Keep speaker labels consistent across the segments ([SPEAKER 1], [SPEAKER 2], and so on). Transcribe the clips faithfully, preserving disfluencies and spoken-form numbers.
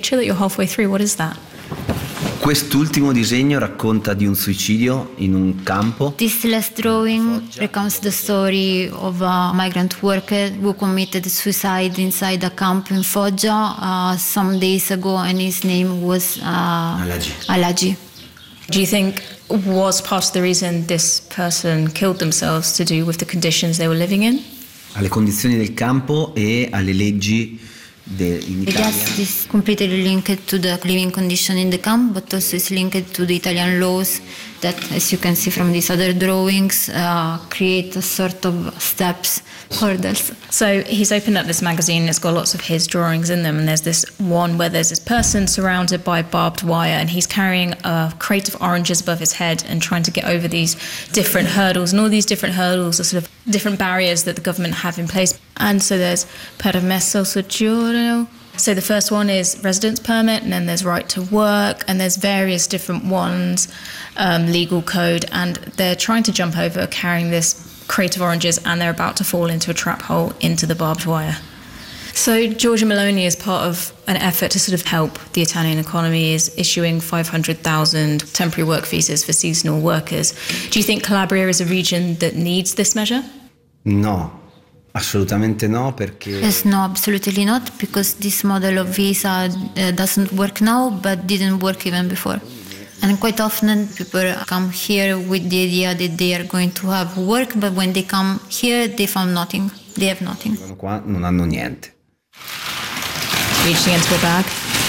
[SPEAKER 1] picture that you're halfway through. What is that?
[SPEAKER 2] Quest'ultimo disegno racconta di un suicidio in un campo.
[SPEAKER 3] This last drawing recounts the story of a migrant worker who committed suicide inside a camp in Foggia uh, some days ago, and his name was uh,
[SPEAKER 2] Alagi.
[SPEAKER 3] Alagi.
[SPEAKER 1] Do you think was part of the reason this person killed themselves to do with the conditions they were living in?
[SPEAKER 2] Alle condizioni del campo e alle leggi de, in Italia.
[SPEAKER 3] Yes, this is completely linked to the living condition in the camp, but also is linked to the Italian laws that, as you can see from these other drawings, uh, create a sort of steps, hurdles.
[SPEAKER 1] So he's opened up this magazine, it's got lots of his drawings in them, and there's this one where there's this person surrounded by barbed wire, and he's carrying a crate of oranges above his head and trying to get over these different hurdles, and all these different hurdles are sort of different barriers that the government have in place. And so there's permesso soggiorno. So the first one is residence permit, and then there's right to work, and there's various different ones, um, legal code, and they're trying to jump over carrying this crate of oranges, and they're about to fall into a trap hole into the barbed wire. So Giorgia Meloni, as part of an effort to sort of help the Italian economy, is issuing five hundred thousand temporary work visas for seasonal workers. Do you think Calabria is a region that needs this measure?
[SPEAKER 2] No. Assolutamente no, perché...
[SPEAKER 3] Yes, no, absolutely not, because this model of visa uh, doesn't work now, but didn't work even before. And quite often people come here with the idea that they are going to have work, but when they come here, they found nothing. They have nothing.
[SPEAKER 2] Qua non hanno niente.
[SPEAKER 1] Reaching into a bag.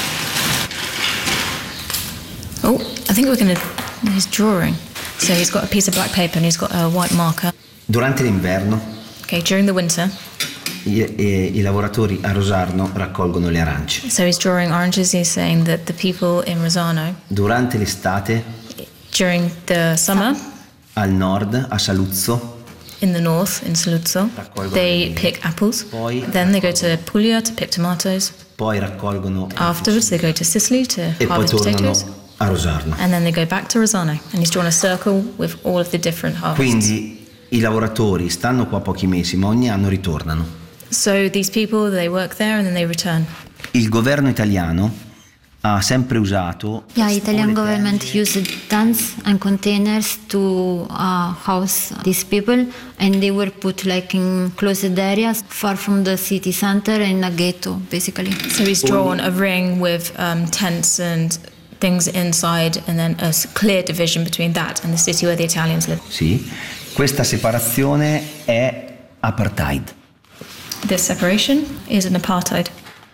[SPEAKER 1] Oh, I think we're going to... He's drawing. So he's got a piece of black paper and he's got a white marker.
[SPEAKER 2] Durante l'inverno,
[SPEAKER 1] Okay, during the winter.
[SPEAKER 2] I, i, i lavoratori a Rosarno raccolgono le arance.
[SPEAKER 1] So he's drawing oranges. He's saying that the people in Rosarno,
[SPEAKER 2] Durante l'estate,
[SPEAKER 1] during the summer,
[SPEAKER 2] al nord, a Saluzzo,
[SPEAKER 1] in the north, in Saluzzo, they pick apples. Then they go to Puglia to pick tomatoes.
[SPEAKER 2] poi raccolgono...
[SPEAKER 1] Afterwards, they go to Sicily to
[SPEAKER 2] e poi
[SPEAKER 1] harvest
[SPEAKER 2] tornano
[SPEAKER 1] potatoes.
[SPEAKER 2] a Rosarno.
[SPEAKER 1] And then they go back to Rosarno. And he's drawn a circle with all of the different harvests.
[SPEAKER 2] Quindi i lavoratori stanno qua pochi mesi, ma ogni anno ritornano.
[SPEAKER 1] So these people, they work there and then they return.
[SPEAKER 2] Il governo italiano ha sempre usato...
[SPEAKER 3] Yeah, Italian government used tents and containers to uh, house these people, and they were put like in closed areas far from the city center, in a ghetto, basically.
[SPEAKER 1] So he's drawn a ring with um, tents and things inside, and then a clear division between that and the city where the Italians live.
[SPEAKER 2] Sì, questa separazione è apartheid.
[SPEAKER 1] This separation is an apartheid.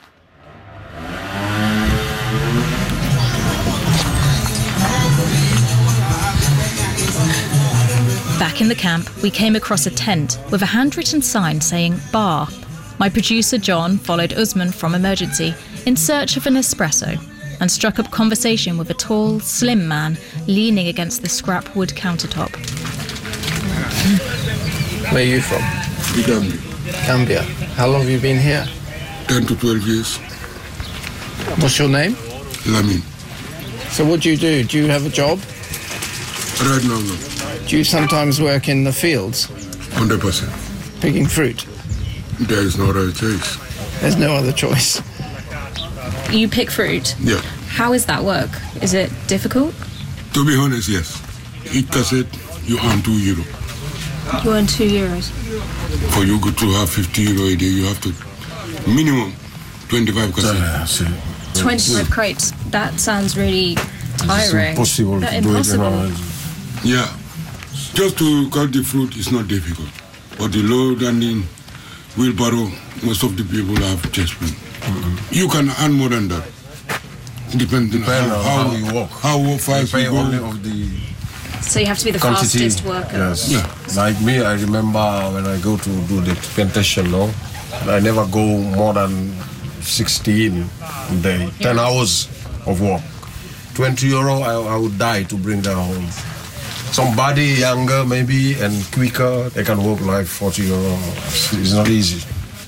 [SPEAKER 1] Back in the camp, we came across a tent with a handwritten sign saying bar. My producer John followed Usman from emergency in search of an espresso and struck up conversation with a tall, slim man leaning against the scrap wood countertop.
[SPEAKER 4] Where are you from?
[SPEAKER 5] Gambia.
[SPEAKER 4] Gambia. How long have you been here?
[SPEAKER 5] ten to twelve years.
[SPEAKER 4] What's your name?
[SPEAKER 5] Lamin.
[SPEAKER 4] So what do you do? Do you have a job?
[SPEAKER 5] Right now, no.
[SPEAKER 4] Do you sometimes work in the fields,
[SPEAKER 5] one hundred percent.
[SPEAKER 4] picking fruit?
[SPEAKER 5] There is no other choice.
[SPEAKER 4] There's no other choice.
[SPEAKER 1] You pick fruit?
[SPEAKER 5] Yeah.
[SPEAKER 1] How is that work? Is it difficult?
[SPEAKER 5] To be honest, yes. Each cassette, you earn two euro.
[SPEAKER 1] You earn two euros.
[SPEAKER 5] For you to have fifty euro a day, you have to minimum twenty-five cassettes.
[SPEAKER 1] twenty-five crates. That sounds really tiring.
[SPEAKER 6] It's impossible
[SPEAKER 1] That
[SPEAKER 6] to do it
[SPEAKER 1] impossible.
[SPEAKER 6] another.
[SPEAKER 5] Yeah. Just to cut the fruit is not difficult. But the load and the wheelbarrow, most of the people have chest pain. Mm-hmm. You can earn more than that. Depending
[SPEAKER 6] Depend
[SPEAKER 5] on
[SPEAKER 6] on
[SPEAKER 5] how,
[SPEAKER 6] how you walk.
[SPEAKER 5] how fast
[SPEAKER 6] They
[SPEAKER 5] you
[SPEAKER 6] pay
[SPEAKER 5] go.
[SPEAKER 6] only of the
[SPEAKER 1] So you have to be the
[SPEAKER 6] quantity.
[SPEAKER 1] fastest worker.
[SPEAKER 6] Yes.
[SPEAKER 5] Yeah.
[SPEAKER 6] Like me, I remember when I go to do the plantation, no, I never go more than sixteen a day. Ten hours of work. Twenty euro, I, I would die to bring that home. Somebody younger maybe and quicker, they can work like forty euro. It's not easy.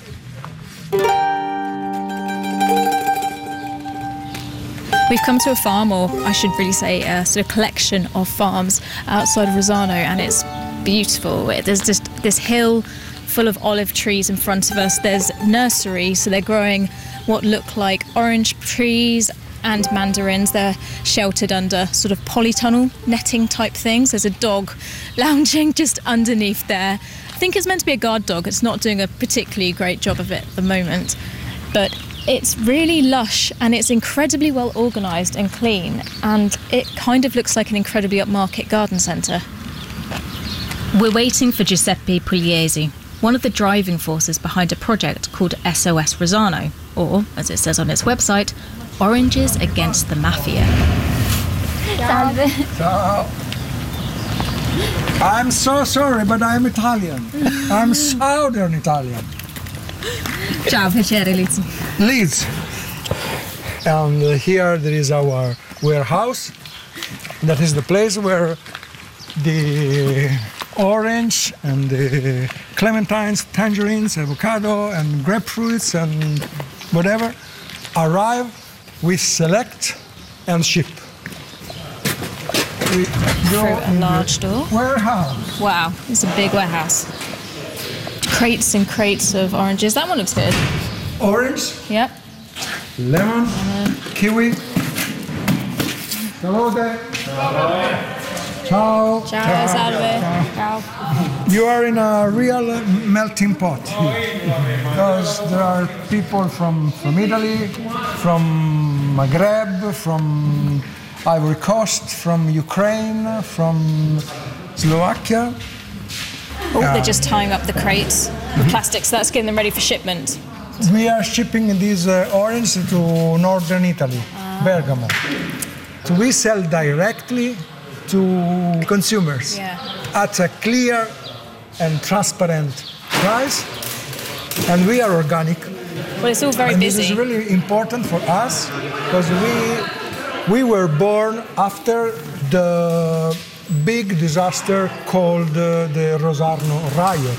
[SPEAKER 1] We've come to a farm, or I should really say a sort of collection of farms outside of Rosarno, and it's beautiful. There's just this hill full of olive trees in front of us. There's nursery, so they're growing what look like orange trees and mandarins. They're sheltered under sort of polytunnel netting type things. There's a dog lounging just underneath there. I think it's meant to be a guard dog. It's not doing a particularly great job of it at the moment. But it's really lush and it's incredibly well organised and clean, and it kind of looks like an incredibly upmarket garden centre. We're waiting for Giuseppe Pugliese, one of the driving forces behind a project called S O S Rosano, or, as it says on its website, Oranges Against the Mafia.
[SPEAKER 7] Salve. Ciao. I'm so sorry, but I'm Italian. I'm Southern Italian.
[SPEAKER 1] Ciao, piacere, Leeds.
[SPEAKER 7] Leeds. And uh, here there is our warehouse. That is the place where the orange and the clementines, tangerines, avocado and grapefruits and whatever arrive. We select and ship. We go
[SPEAKER 1] Through a
[SPEAKER 7] in
[SPEAKER 1] large
[SPEAKER 7] the
[SPEAKER 1] door.
[SPEAKER 7] Warehouse.
[SPEAKER 1] Wow, it's a big warehouse. Crates and crates of oranges. That one looks good.
[SPEAKER 7] Orange,
[SPEAKER 1] Yep.
[SPEAKER 7] lemon, kiwi. Salute. Ciao.
[SPEAKER 1] Ciao, salve. Ciao.
[SPEAKER 7] You are in a real melting pot here, because there are people from, from Italy, from Maghreb, from Ivory Coast, from Ukraine, from Slovakia.
[SPEAKER 1] Oh, they're just tying up the crates with plastic, so that's getting them ready for shipment.
[SPEAKER 7] We are shipping these uh, oranges to northern Italy, Bergamo. So we sell directly to consumers
[SPEAKER 1] Yeah.
[SPEAKER 7] at a clear and transparent price, and we are organic.
[SPEAKER 1] Well, it's all very
[SPEAKER 7] and
[SPEAKER 1] busy.
[SPEAKER 7] This is really important for us because we we were born after the big disaster called uh, the Rosarno riot.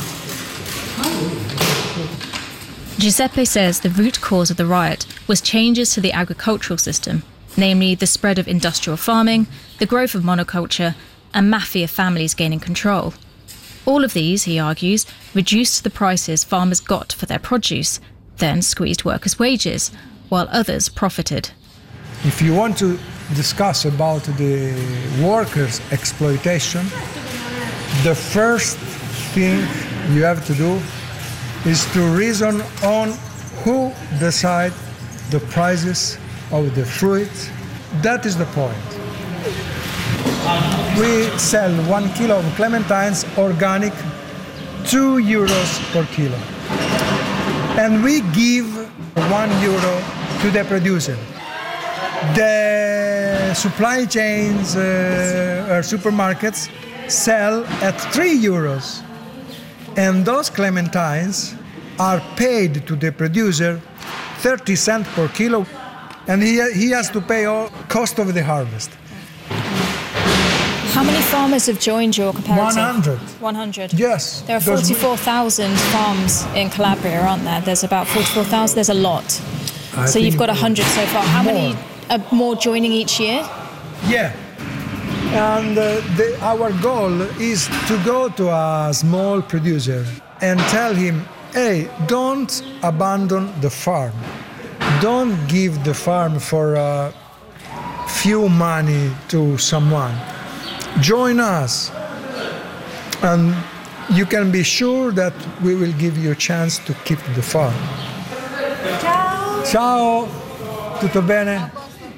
[SPEAKER 1] Giuseppe says the root cause of the riot was changes to the agricultural system, namely the spread of industrial farming, the growth of monoculture, and mafia families gaining control. All of these, he argues, reduced the prices farmers got for their produce, then squeezed workers' wages, while others profited.
[SPEAKER 7] If you want to discuss about the workers' exploitation, the first thing you have to do is to reason on who decide the prices of the fruit. That is the point. We sell one kilo of clementines organic, two euros per kilo. And we give one euro to the producer. The supply chains uh, or supermarkets sell at three euros. And those clementines are paid to the producer thirty cents per kilo, and he, he has to pay all cost of the harvest.
[SPEAKER 1] How many farmers have joined your cooperative?
[SPEAKER 7] one hundred.
[SPEAKER 1] one hundred?
[SPEAKER 7] Yes.
[SPEAKER 1] There are
[SPEAKER 7] because we-
[SPEAKER 1] forty-four thousand farms in Calabria, aren't there? There's about forty-four thousand. There's a lot.
[SPEAKER 7] I
[SPEAKER 1] So you've
[SPEAKER 7] think
[SPEAKER 1] got one hundred so far. How many
[SPEAKER 7] more.
[SPEAKER 1] are more joining each year?
[SPEAKER 7] Yeah. And uh, the, our goal is to go to a small producer and tell him, hey, don't abandon the farm. Don't give the farm for a few money to someone. Join us. And you can be sure that we will give you a chance to keep the farm. Ciao. Ciao. Tutto bene?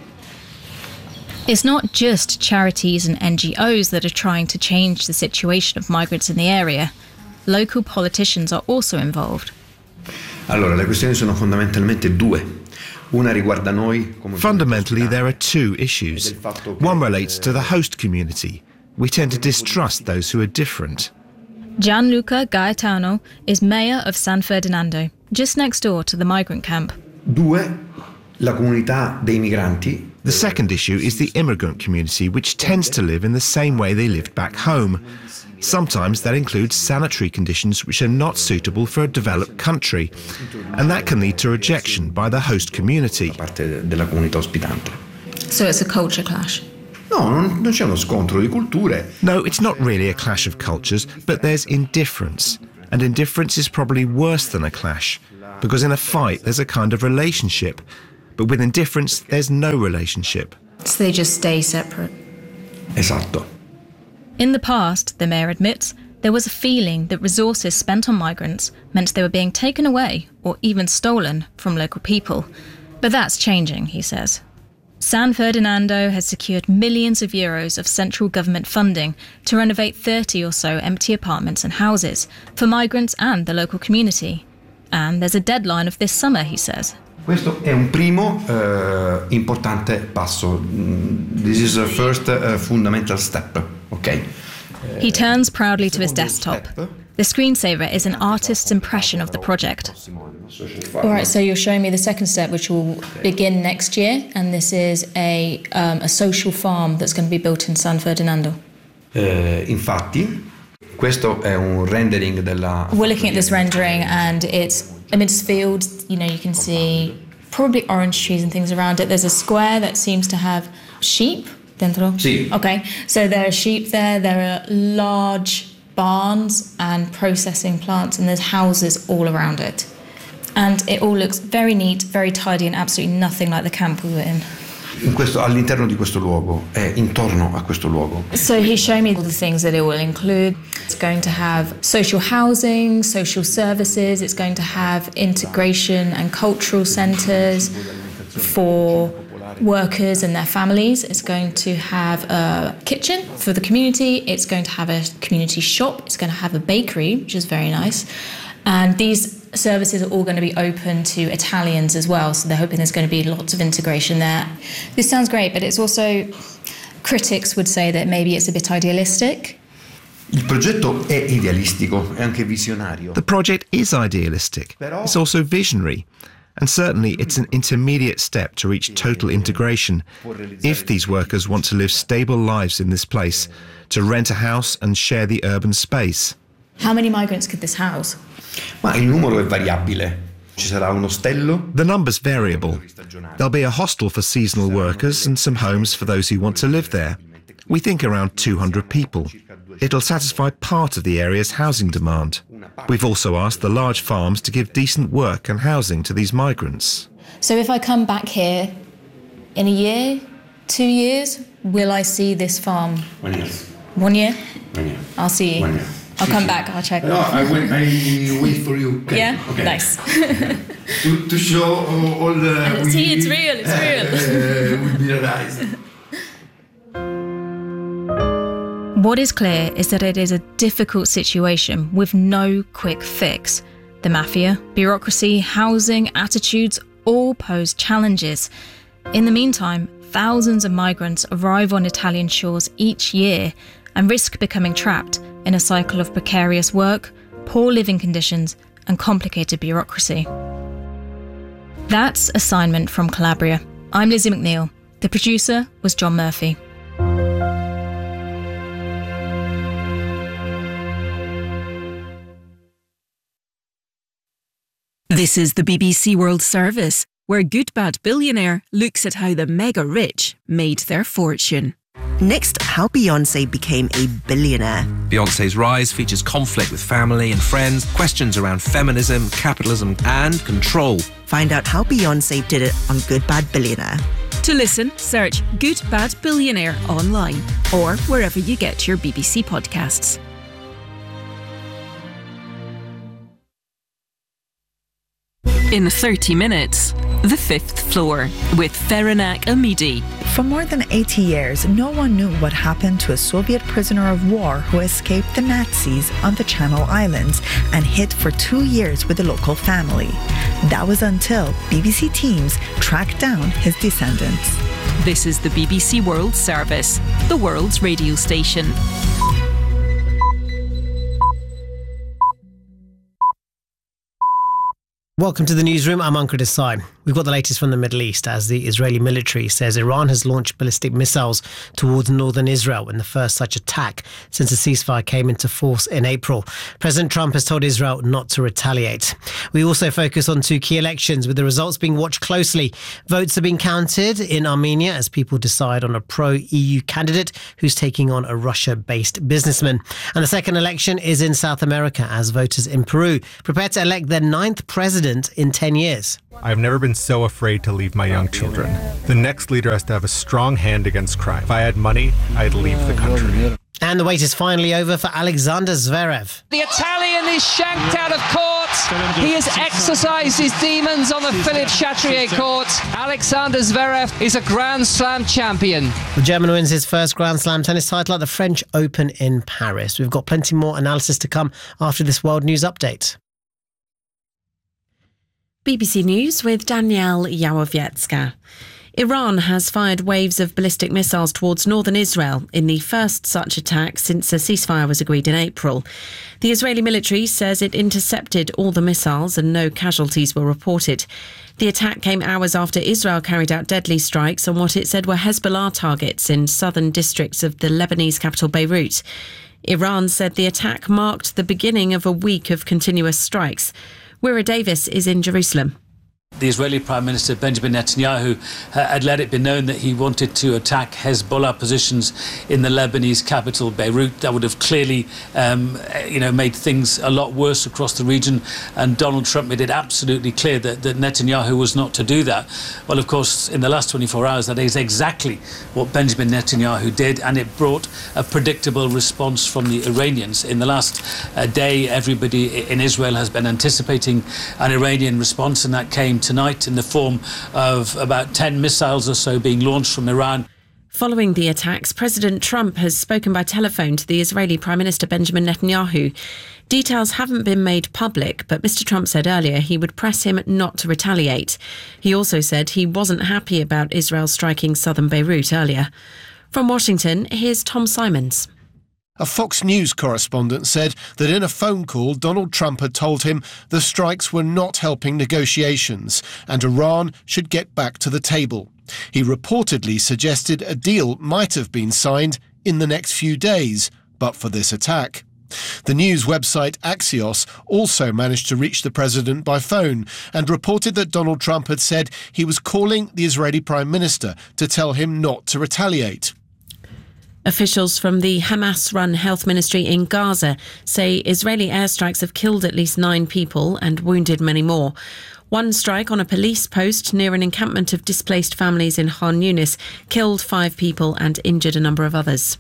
[SPEAKER 1] It's not just charities and N G Os that are trying to change the situation of migrants in the area. Local politicians are also involved.
[SPEAKER 8] Allora, le questioni sono fondamentalmente due. Una riguarda noi come
[SPEAKER 9] Fundamentally, there are two issues. One relates to the host community. We tend to distrust those who are different.
[SPEAKER 1] Gianluca Gaetano is mayor of San Ferdinando, just next door to the migrant camp.
[SPEAKER 8] Due, la comunità dei migranti.
[SPEAKER 9] The second issue is the immigrant community, which tends to live in the same way they lived back home. Sometimes that includes sanitary conditions which are not suitable for a developed country, and that can lead to rejection by the host community.
[SPEAKER 8] Parte della comunità ospitante.
[SPEAKER 1] So it's a culture clash.
[SPEAKER 8] No, non, non c'è uno scontro di culture.
[SPEAKER 9] No, it's not really a clash of cultures, but there's indifference. And indifference is probably worse than a clash. because in a fight there's a kind of relationship, but with indifference there's no relationship.
[SPEAKER 1] So they just stay separate.
[SPEAKER 8] Esatto.
[SPEAKER 1] In the past, the mayor admits, there was a feeling that resources spent on migrants meant they were being taken away or even stolen from local people. But that's changing, he says. San Ferdinando has secured millions of euros of central government funding to renovate thirty or so empty apartments and houses for migrants and the local community. And there's a deadline of this summer, he says.
[SPEAKER 8] Questo è un primo uh, importante passo. This is the first uh, fundamental step, okay?
[SPEAKER 1] He turns proudly to his desktop. The screensaver is an artist's impression of the project. All right, so you're showing me the second step, which will begin next year, and this is a, um, a social farm that's going to be built in San Ferdinando.
[SPEAKER 8] Uh, infatti, questo è un rendering della...
[SPEAKER 1] We're looking at this rendering, and it's amidst fields. You know, you can see probably orange trees and things around it. There's a square that seems to have sheep dentro.
[SPEAKER 8] Sì.
[SPEAKER 1] Okay, so there are sheep there, there are large barns and processing plants, and there's houses all around it. And it all looks very neat, very tidy, and absolutely nothing like the camp we were in.
[SPEAKER 8] In questo, all'interno di questo luogo, è intorno a questo luogo.
[SPEAKER 1] So he showed me all the things that it will include. It's going to have social housing, social services, it's going to have integration and cultural centres for workers and their families. It's going to have a kitchen for the community. It's going to have a community shop. It's going to have a bakery, which is very nice. And these services are all going to be open to Italians as well. So they're hoping there's going to be lots of integration there. This sounds great, but it's also, critics would say that maybe it's a bit idealistic.
[SPEAKER 8] Il progetto è idealistico, è anche visionario.
[SPEAKER 9] The project is idealistic. It's also visionary. And certainly it's an intermediate step to reach total integration if these workers want to live stable lives in this place, to rent a house and share the urban space.
[SPEAKER 1] How many migrants could this house?
[SPEAKER 8] Ma il numero è variabile. Ci sarà un ostello.
[SPEAKER 9] The number's variable. There'll be a hostel for seasonal workers and some homes for those who want to live there. We think around two hundred people. It'll satisfy part of the area's housing demand. We've also asked the large farms to give decent work and housing to these migrants.
[SPEAKER 1] So if I come back here in a year, two years, will I see this farm?
[SPEAKER 8] One year.
[SPEAKER 1] One year?
[SPEAKER 8] One year.
[SPEAKER 1] I'll see you.
[SPEAKER 8] One year.
[SPEAKER 1] I'll come back, I'll check.
[SPEAKER 8] No, I wait, I wait for you. Okay.
[SPEAKER 1] Yeah?
[SPEAKER 8] Okay.
[SPEAKER 1] Nice.
[SPEAKER 8] to, to show all the...
[SPEAKER 1] See, it's real, it's real.
[SPEAKER 8] Uh, we realized.
[SPEAKER 1] What is clear is that it is a difficult situation with no quick fix. The mafia, bureaucracy, housing, attitudes all pose challenges. In the meantime, thousands of migrants arrive on Italian shores each year and risk becoming trapped in a cycle of precarious work, poor living conditions, and complicated bureaucracy. That's Assignment from Calabria. I'm Lizzie McNeil. The producer was John Murphy.
[SPEAKER 10] This is the B B C World Service, where Good Bad Billionaire looks at how the mega rich made their fortune.
[SPEAKER 11] Next, how Beyoncé became a billionaire.
[SPEAKER 12] Beyoncé's rise features conflict with family and friends, questions around feminism, capitalism, and control.
[SPEAKER 11] Find out how Beyoncé did it on Good Bad Billionaire.
[SPEAKER 10] To listen, search Good Bad Billionaire online or wherever you get your B B C podcasts. In thirty minutes, The Fifth Floor with Feranak Amidi.
[SPEAKER 13] For more than eighty years, no one knew what happened to a Soviet prisoner of war who escaped the Nazis on the Channel Islands and hid for two years with a local family. That was until B B C teams tracked down his descendants.
[SPEAKER 10] This is the B B C World Service, the world's radio station.
[SPEAKER 14] Welcome to the newsroom. I'm Ankur Desai. We've got the latest from the Middle East as the Israeli military says Iran has launched ballistic missiles towards northern Israel in the first such attack since the ceasefire came into force in April. President Trump has told Israel not to retaliate. We also focus on two key elections with the results being watched closely. Votes are being counted in Armenia as people decide on a pro-E U candidate who's taking on a Russia-based businessman. And the second election is in South America as voters in Peru prepare to elect their ninth president in ten years.
[SPEAKER 15] I've never been so afraid to leave my young children. The next leader has to have a strong hand against crime. If I had money, I'd leave the country.
[SPEAKER 14] And the wait is finally over for Alexander Zverev.
[SPEAKER 16] The Italian is shanked out of court. He has exercised his demons on the Philippe Chatrier court. Alexander Zverev is a Grand Slam champion.
[SPEAKER 14] The German wins his first Grand Slam tennis title at the French Open in Paris. We've got plenty more analysis to come after this World News Update.
[SPEAKER 17] B B C News with Danielle Yawowiecka. Iran has fired waves of ballistic missiles towards northern Israel in the first such attack since a ceasefire was agreed in April. The Israeli military says it intercepted all the missiles and no casualties were reported. The attack came hours after Israel carried out deadly strikes on what it said were Hezbollah targets in southern districts of the Lebanese capital Beirut. Iran said the attack marked the beginning of a week of continuous strikes. Wira Davis is in Jerusalem.
[SPEAKER 18] The Israeli Prime Minister Benjamin Netanyahu uh, had let it be known that he wanted to attack Hezbollah positions in the Lebanese capital, Beirut. That would have clearly, um, you know, made things a lot worse across the region. And Donald Trump made it absolutely clear that, that Netanyahu was not to do that. Well, of course, in the last twenty-four hours, that is exactly what Benjamin Netanyahu did, and it brought a predictable response from the Iranians. In the last uh, day, everybody in Israel has been anticipating an Iranian response, and that came tonight in the form of about ten missiles or so being launched from Iran.
[SPEAKER 17] Following the attacks, President Trump has spoken by telephone to the Israeli Prime Minister Benjamin Netanyahu. Details haven't been made public, but Mister Trump said earlier he would press him not to retaliate. He also said he wasn't happy about Israel striking southern Beirut earlier. From Washington, here's Tom Simons.
[SPEAKER 19] A Fox News correspondent said that in a phone call, Donald Trump had told him the strikes were not helping negotiations and Iran should get back to the table. He reportedly suggested a deal might have been signed in the next few days, but for this attack. The news website Axios also managed to reach the president by phone and reported that Donald Trump had said he was calling the Israeli Prime Minister to tell him not to retaliate.
[SPEAKER 17] Officials from the Hamas-run health ministry in Gaza say Israeli airstrikes have killed at least nine people and wounded many more. One strike on a police post near an encampment of displaced families in Khan Yunis killed five people and injured a number of others.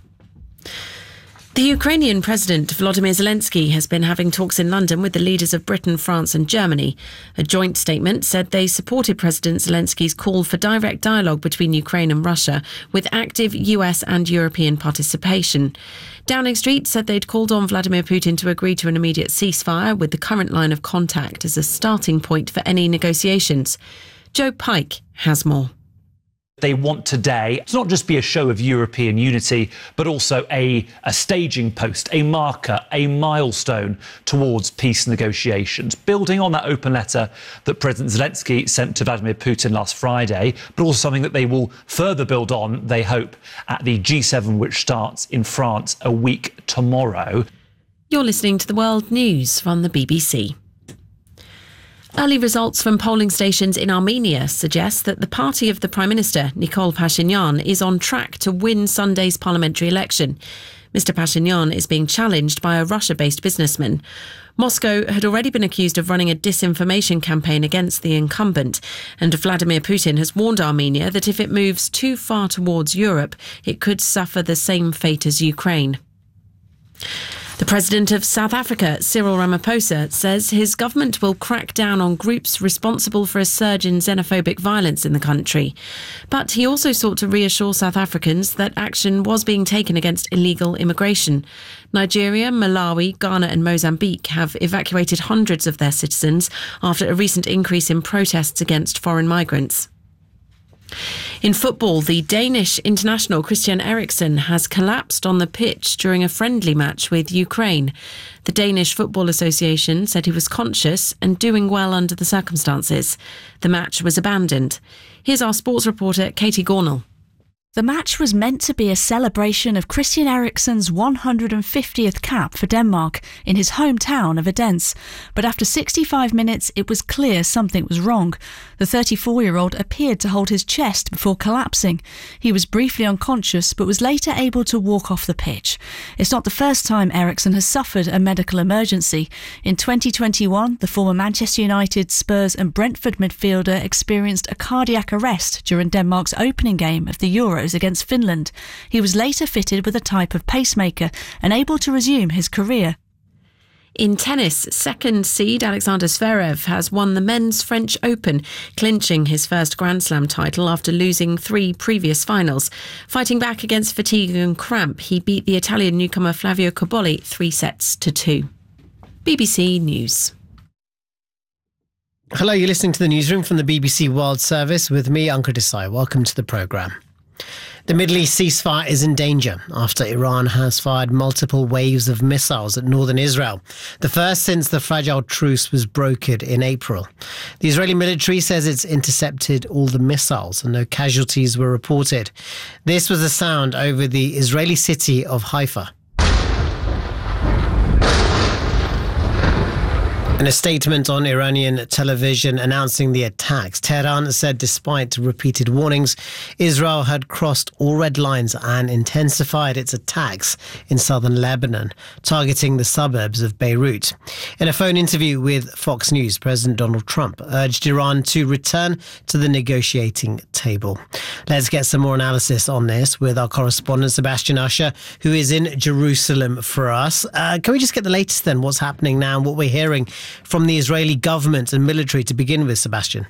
[SPEAKER 17] The Ukrainian President Volodymyr Zelensky has been having talks in London with the leaders of Britain, France and Germany. A joint statement said they supported President Zelensky's call for direct dialogue between Ukraine and Russia with active U S and European participation. Downing Street said they'd called on Vladimir Putin to agree to an immediate ceasefire with the current line of contact as a starting point for any negotiations. Joe Pike has more.
[SPEAKER 20] They want today to not just be a show of European unity, but also a, a staging post, a marker, a milestone towards peace negotiations, building on that open letter that President Zelensky sent to Vladimir Putin last Friday, but also something that they will further build on, they hope, at the G seven, which starts in France a week tomorrow.
[SPEAKER 17] You're listening to the World News from the B B C. Early results from polling stations in Armenia suggest that the party of the Prime Minister, Nikol Pashinyan, is on track to win Sunday's parliamentary election. Mister Pashinyan is being challenged by a Russia-based businessman. Moscow had already been accused of running a disinformation campaign against the incumbent, and Vladimir Putin has warned Armenia that if it moves too far towards Europe, it could suffer the same fate as Ukraine. The President of South Africa, Cyril Ramaphosa, says his government will crack down on groups responsible for a surge in xenophobic violence in the country. But he also sought to reassure South Africans that action was being taken against illegal immigration. Nigeria, Malawi, Ghana and Mozambique have evacuated hundreds of their citizens after a recent increase in protests against foreign migrants. In football, the Danish international Christian Eriksen has collapsed on the pitch during a friendly match with Ukraine. The Danish Football Association said he was conscious and doing well under the circumstances. The match was abandoned. Here's our sports reporter, Katie Gornall.
[SPEAKER 21] The match was meant to be a celebration of Christian Eriksen's one hundred fiftieth cap for Denmark in his hometown of Odense. But after sixty-five minutes, it was clear something was wrong. The thirty-four-year-old appeared to hold his chest before collapsing. He was briefly unconscious, but was later able to walk off the pitch. It's not the first time Eriksen has suffered a medical emergency. In twenty twenty-one, the former Manchester United, Spurs and Brentford midfielder experienced a cardiac arrest during Denmark's opening game of the Euros against Finland. He was later fitted with a type of pacemaker and able to resume his career.
[SPEAKER 17] In tennis, second seed Alexander Zverev has won the men's French Open, clinching his first Grand Slam title after losing three previous finals. Fighting back against fatigue and cramp, he beat the Italian newcomer Flavio Cobolli three sets to two. B B C News.
[SPEAKER 14] Hello, you're listening to the newsroom from the B B C World Service with me, Ankur Desai. Welcome to the programme. The Middle East ceasefire is in danger after Iran has fired multiple waves of missiles at northern Israel, the first since the fragile truce was brokered in April. The Israeli military says it's intercepted all the missiles and no casualties were reported. This was the sound over the Israeli city of Haifa. In a statement on Iranian television announcing the attacks, Tehran said despite repeated warnings, Israel had crossed all red lines and intensified its attacks in southern Lebanon, targeting the suburbs of Beirut. In a phone interview with Fox News, President Donald Trump urged Iran to return to the negotiating table. Let's get some more analysis on this with our correspondent Sebastian Usher, who is in Jerusalem for us. Uh, can we just get the latest then, what's happening now and what we're hearing from the Israeli government and military to begin with, Sebastian?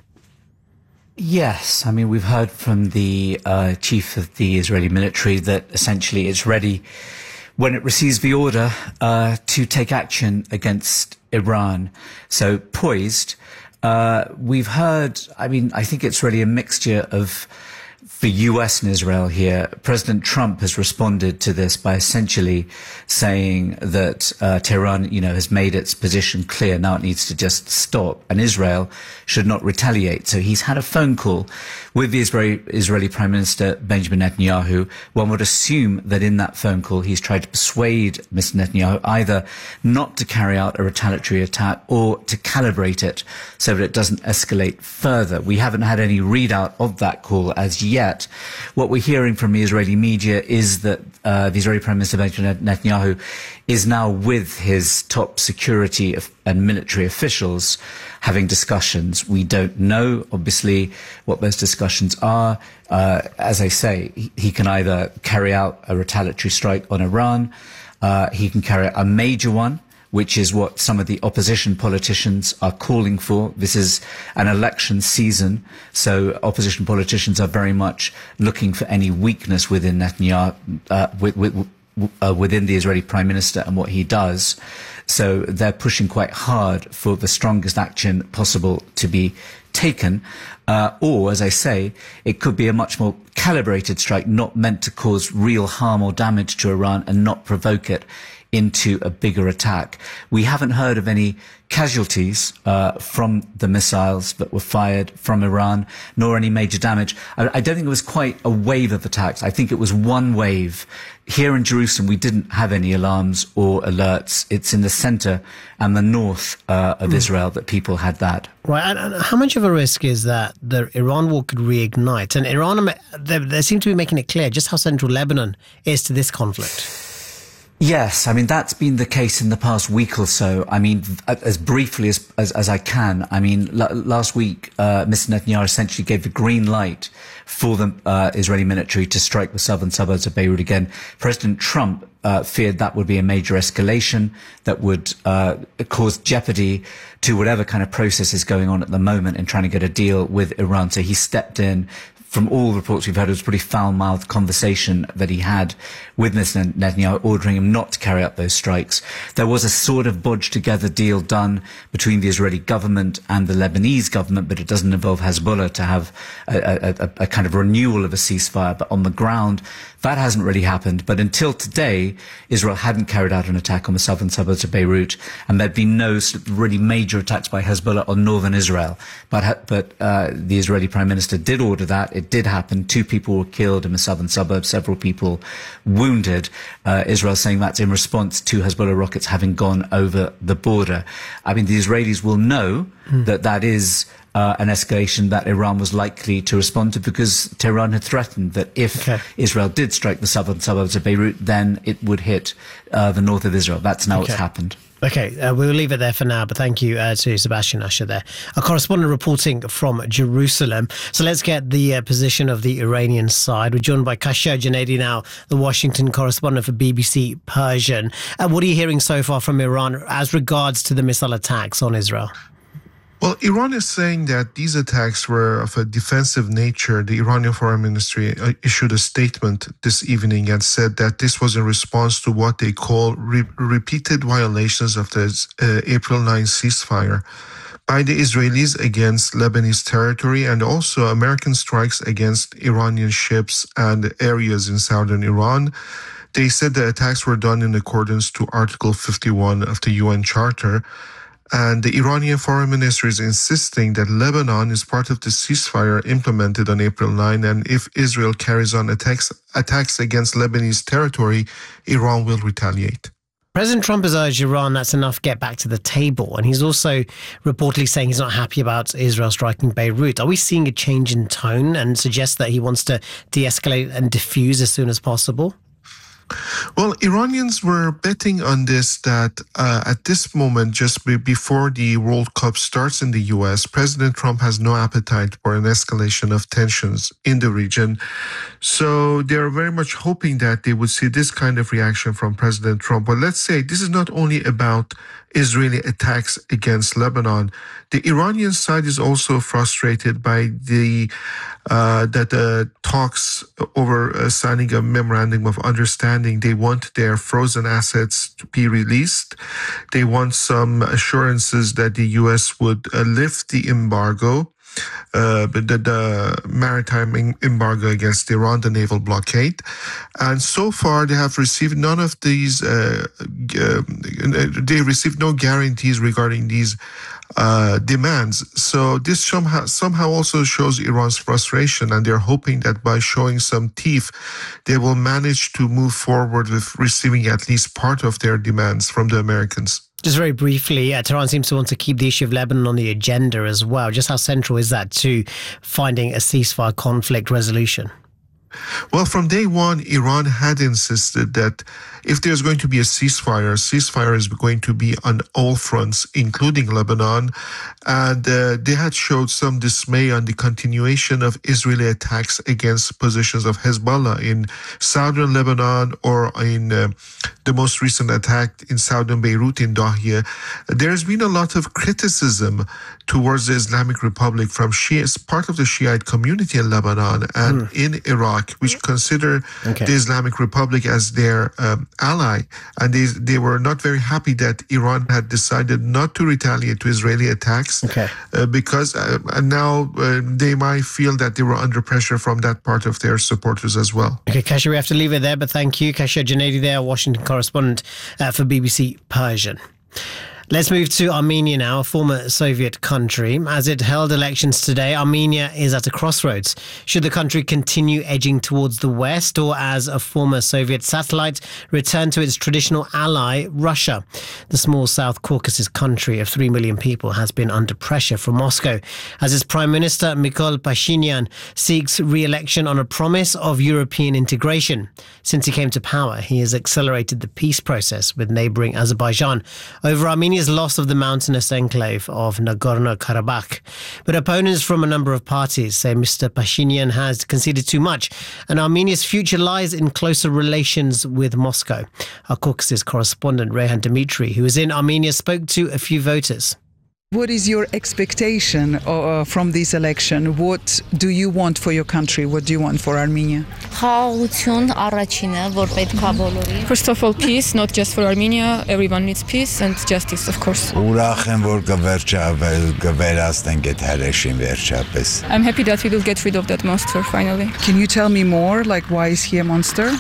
[SPEAKER 22] Yes, I mean, we've heard from the uh, chief of the Israeli military that essentially it's ready when it receives the order uh, to take action against Iran. So poised. Uh, we've heard, I mean, I think it's really a mixture of the U S and Israel here. President Trump has responded to this by essentially saying that uh, Tehran, you know, has made its position clear. Now it needs to just stop, and Israel should not retaliate. So he's had a phone call with the Israeli, Israeli Prime Minister Benjamin Netanyahu. One would assume that in that phone call he's tried to persuade Mister Netanyahu either not to carry out a retaliatory attack or to calibrate it so that it doesn't escalate further. We haven't had any readout of that call as yet. What we're hearing from the Israeli media is that uh, the Israeli Prime Minister Benjamin Netanyahu is now with his top security and military officials having discussions. We don't know, obviously, what those discussions are. Uh, as I say, he, he can either carry out a retaliatory strike on Iran, uh, he can carry out a major one, which is what some of the opposition politicians are calling for. This is an election season, so opposition politicians are very much looking for any weakness within Netanyahu, uh, with, with, uh, within the Israeli Prime Minister and what he does. So they're pushing quite hard for the strongest action possible to be taken. Uh, or, as I say, it could be a much more calibrated strike, not meant to cause real harm or damage to Iran and not provoke it into a bigger attack. We haven't heard of any casualties uh, from the missiles that were fired from Iran, nor any major damage. I, I don't think it was quite a wave of attacks. I think it was one wave. Here in Jerusalem, we didn't have any alarms or alerts. It's in the centre and the north uh, of mm. Israel that people had that.
[SPEAKER 14] Right, and, and how much of a risk is that the Iran war could reignite? And Iran, they, they seem to be making it clear just how central Lebanon is to this conflict.
[SPEAKER 22] Yes, I mean, that's been the case in the past week or so. I mean, as briefly as as, as I can, I mean, l- last week, uh, Mister Netanyahu essentially gave the green light for the uh, Israeli military to strike the southern suburbs of Beirut again. President Trump uh, feared that would be a major escalation that would uh, cause jeopardy to whatever kind of process is going on at the moment in trying to get a deal with Iran. So he stepped in, from all reports we've heard, it was a pretty foul-mouthed conversation that he had with Mister Netanyahu, ordering him not to carry out those strikes. There was a sort of bodged-together deal done between the Israeli government and the Lebanese government, but it doesn't involve Hezbollah to have a, a, a, a kind of renewal of a ceasefire. But on the ground, that hasn't really happened. But until today, Israel hadn't carried out an attack on the southern suburbs of Beirut, and there'd been no sort of really major attacks by Hezbollah on northern Israel. But, but uh, the Israeli Prime Minister did order that. It did happen. Two people were killed in the southern suburbs, several people wounded. Uh, Israel saying that's in response to Hezbollah rockets having gone over the border. I mean, the Israelis will know mm. that that is uh, an escalation that Iran was likely to respond to, because Tehran had threatened that if okay. Israel did strike the southern suburbs of Beirut, then it would hit uh, the north of Israel. That's now okay. what's happened.
[SPEAKER 14] Okay, uh, we'll leave it there for now, but thank you uh, to Sebastian Usher there. A correspondent reporting from Jerusalem. So let's get the uh, position of the Iranian side. We're joined by Kashia Junaidi now, the Washington correspondent for B B C Persian. Uh, what are you hearing so far from Iran as regards to the missile attacks on Israel?
[SPEAKER 2] Well, Iran is saying that these attacks were of a defensive nature. The Iranian Foreign Ministry issued a statement this evening and said that this was in response to what they call re- repeated violations of the uh, April ninth ceasefire by the Israelis against Lebanese territory, and also American strikes against Iranian ships and areas in southern Iran. They said the attacks were done in accordance to Article fifty-one of the U N Charter. And the Iranian Foreign Ministry is insisting that Lebanon is part of the ceasefire implemented on April ninth, and if Israel carries on attacks, attacks against Lebanese territory, Iran will retaliate.
[SPEAKER 14] President Trump has urged Iran that's enough, get back to the table. And he's also reportedly saying he's not happy about Israel striking Beirut. Are we seeing a change in tone and suggest that he wants to de-escalate and defuse as soon as possible?
[SPEAKER 2] Well, Iranians were betting on this, that uh, at this moment, just be before the World Cup starts in the U S, President Trump has no appetite for an escalation of tensions in the region. So they're very much hoping that they would see this kind of reaction from President Trump. But let's say this is not only about Israeli attacks against Lebanon. The Iranian side is also frustrated by the uh, that the talks over uh, signing a memorandum of understanding. They want their frozen assets to be released. They want some assurances that the U S would uh, lift the embargo. Uh, the, the maritime embargo against Iran, the naval blockade. And so far, they have received none of these, uh, uh, they received no guarantees regarding these uh, demands. So this somehow, somehow also shows Iran's frustration, and they're hoping that by showing some teeth, they will manage to move forward with receiving at least part of their demands from the Americans.
[SPEAKER 14] Just very briefly, uh, Tehran seems to want to keep the issue of Lebanon on the agenda as well. Just how central is that to finding a ceasefire conflict resolution?
[SPEAKER 2] Well, from day one, Iran had insisted that if there's going to be a ceasefire, ceasefire is going to be on all fronts, including Lebanon. And uh, they had showed some dismay on the continuation of Israeli attacks against positions of Hezbollah in southern Lebanon, or in uh, the most recent attack in southern Beirut in Dahiyeh. There's been a lot of criticism towards the Islamic Republic from Shia, part of the Shiite community in Lebanon and mm. in Iraq, which consider okay. the Islamic Republic as their um, ally. And they, they were not very happy that Iran had decided not to retaliate to Israeli attacks okay. uh, because uh, and now uh, they might feel that they were under pressure from that part of their supporters as well.
[SPEAKER 14] Okay, Kashia, we have to leave it there, but thank you. Kashia Junaidi there, Washington correspondent uh, for B B C Persian. Let's move to Armenia now, a former Soviet country. As it held elections today, Armenia is at a crossroads. Should the country continue edging towards the West, or as a former Soviet satellite, return to its traditional ally, Russia? The small South Caucasus country of three million people has been under pressure from Moscow, as its Prime Minister, Nikol Pashinyan, seeks re-election on a promise of European integration. Since he came to power, he has accelerated the peace process with neighbouring Azerbaijan over Armenia's loss of the mountainous enclave of Nagorno-Karabakh. But opponents from a number of parties say Mister Pashinyan has conceded too much, and Armenia's future lies in closer relations with Moscow. Our Caucasus correspondent Rehan Dimitri, who is in Armenia, spoke to a few voters.
[SPEAKER 3] What is your expectation uh, from this election? What do you want for your country? What do you want for Armenia?
[SPEAKER 4] First of all, peace, not just for Armenia. Everyone needs peace and justice, of course. I'm happy that we will get rid of that monster finally.
[SPEAKER 3] Can you tell me more? Like, why is he a monster?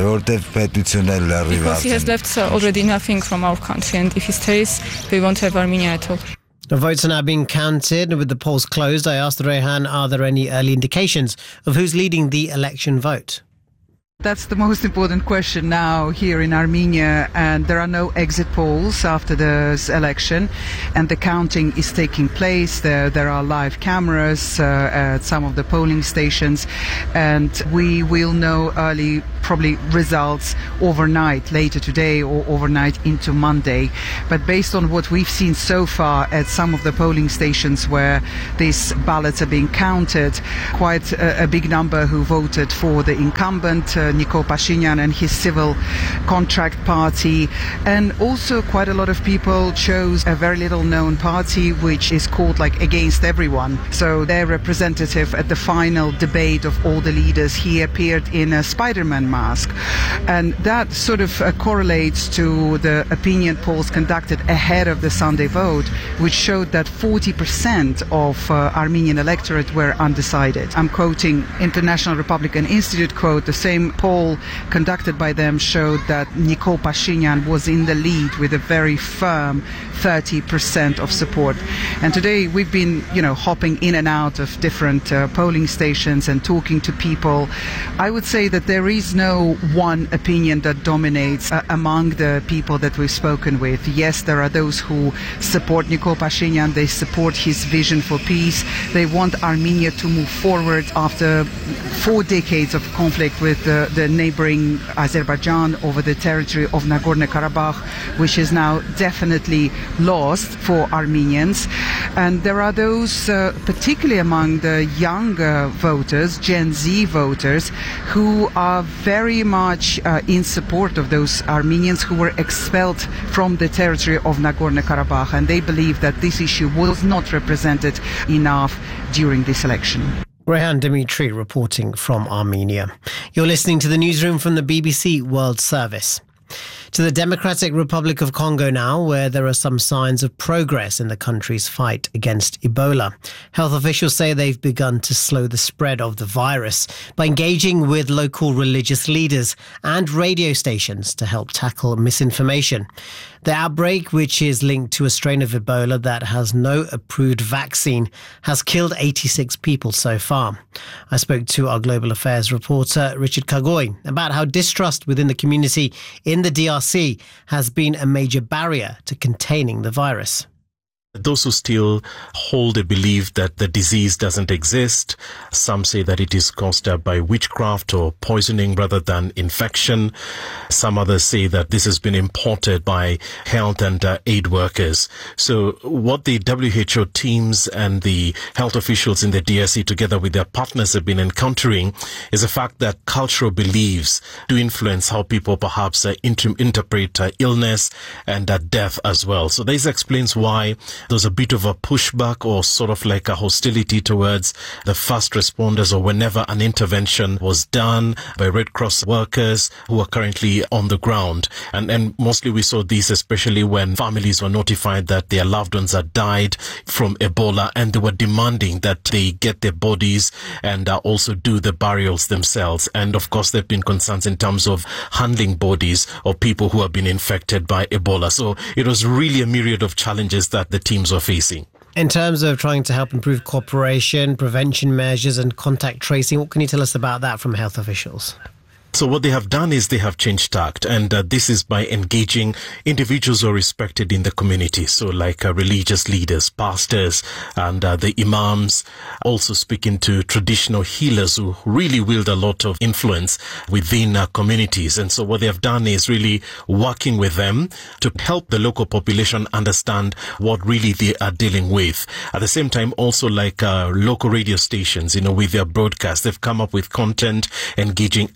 [SPEAKER 4] Because he has left uh, already nothing from our country, and if he stays, we won't have Armenia at all.
[SPEAKER 14] The votes are now being counted. With the polls closed, I asked Rehan, are there any early indications of who's leading the election vote?
[SPEAKER 3] That's the most important question now here in Armenia, and there are no exit polls after this election, and the counting is taking place. There, there are live cameras uh, at some of the polling stations, and we will know early probably results overnight, later today or overnight into Monday. But based on what we've seen so far at some of the polling stations where these ballots are being counted, quite a, a big number who voted for the incumbent, uh, Nikol Pashinyan, and his civil contract party, and also quite a lot of people chose a very little known party which is called like Against Everyone. So their representative at the final debate of all the leaders, he appeared in a Spider-Man mask, and that sort of uh, correlates to the opinion polls conducted ahead of the Sunday vote, which showed that forty percent of uh, Armenian electorate were undecided. I'm quoting International Republican Institute quote, the same poll conducted by them showed that Nikol Pashinyan was in the lead with a very firm thirty percent of support. And today we've been, you know, hopping in and out of different uh, polling stations and talking to people. I would say that there is no one opinion that dominates uh, among the people that we've spoken with. Yes, there are those who support Nikol Pashinyan, they support his vision for peace, they want Armenia to move forward after four decades of conflict with uh, the neighboring Azerbaijan over the territory of Nagorno-Karabakh, which is now definitely lost for Armenians. And there are those, uh, particularly among the younger voters, Gen Z voters, who are very much uh, in support of those Armenians who were expelled from the territory of Nagorno-Karabakh, and they believe that this issue was not represented enough during this election.
[SPEAKER 14] Rehan Dimitri reporting from Armenia. You're listening to the newsroom from the B B C World Service. To the Democratic Republic of Congo now, where there are some signs of progress in the country's fight against Ebola. Health officials say they've begun to slow the spread of the virus by engaging with local religious leaders and radio stations to help tackle misinformation. The outbreak, which is linked to a strain of Ebola that has no approved vaccine, has killed eighty-six people so far. I spoke to our global affairs reporter, Richard Kagoy, about how distrust within the community in the D R C has been a major barrier to containing the virus.
[SPEAKER 23] Those who still hold a belief that the disease doesn't exist, some say that it is caused by witchcraft or poisoning rather than infection. Some others say that this has been imported by health and uh, aid workers. So what the W H O teams and the health officials in the D R C together with their partners have been encountering is the fact that cultural beliefs do influence how people perhaps uh, inter- interpret uh, illness and uh, death as well. So this explains why there's a bit of a pushback or sort of like a hostility towards the first responders, or whenever an intervention was done by Red Cross workers who are currently on the ground. And, and mostly we saw this especially when families were notified that their loved ones had died from Ebola, and they were demanding that they get their bodies and uh, also do the burials themselves. And of course there have been concerns in terms of handling bodies of people who have been infected by Ebola. So it was really a myriad of challenges that the teams are facing.
[SPEAKER 14] In terms of trying to help improve cooperation, prevention measures and contact tracing, what can you tell us about that from health officials?
[SPEAKER 23] So what they have done is they have changed tact, and uh, this is by engaging individuals who are respected in the community. So like uh, religious leaders, pastors, and uh, the imams, also speaking to traditional healers who really wield a lot of influence within uh, communities. And so what they have done is really working with them to help the local population understand what really they are dealing with. At the same time, also like uh, local radio stations, you know, with their broadcast, they've come up with content engaging experts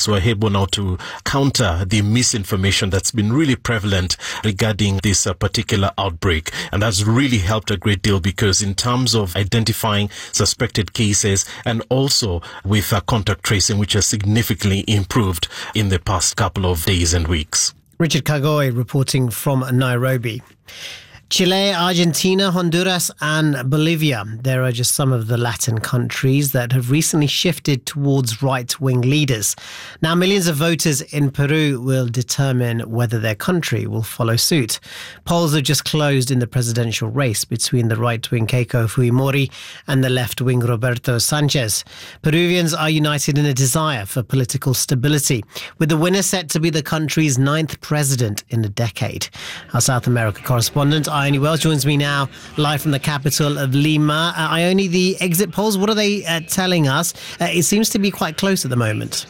[SPEAKER 23] experts were able now to counter the misinformation that's been really prevalent regarding this uh, particular outbreak. And that's really helped a great deal, because in terms of identifying suspected cases and also with uh, contact tracing, which has significantly improved in the past couple of days and weeks.
[SPEAKER 14] Richard Kagoi reporting from Nairobi. Chile, Argentina, Honduras and Bolivia. There are just some of the Latin countries that have recently shifted towards right-wing leaders. Now, millions of voters in Peru will determine whether their country will follow suit. Polls have just closed in the presidential race between the right-wing Keiko Fujimori and the left-wing Roberto Sanchez. Peruvians are united in a desire for political stability, with the winner set to be the country's ninth president in a decade. Our South America correspondent, Ione Wells, joins me now live from the capital of Lima. Uh, Ione, the exit polls, what are they uh, telling us? Uh, it seems to be quite close at the moment.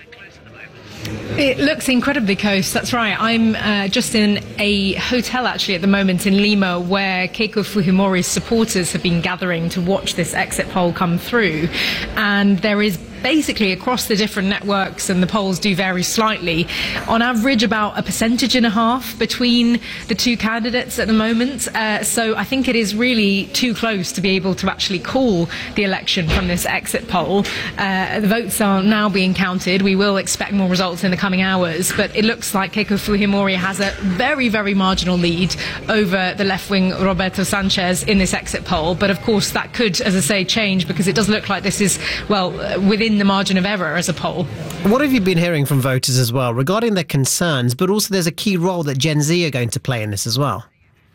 [SPEAKER 5] It looks incredibly close, that's right. I'm uh, just in a hotel actually at the moment in Lima, where Keiko Fujimori's supporters have been gathering to watch this exit poll come through. And there is basically across the different networks, and the polls do vary slightly, on average about a percentage and a half between the two candidates at the moment. Uh, so I think it is really too close to be able to actually call the election from this exit poll. Uh, the votes are now being counted. We will expect more results in the coming hours, but it looks like Keiko Fujimori has a very, very marginal lead over the left-wing Roberto Sanchez in this exit poll. But of course that could, as I say, change, because it does look like this is, well, within the margin of error as a poll.
[SPEAKER 14] What have you been hearing from voters as well regarding their concerns, but also there's a key role that Gen Z are going to play in this as well?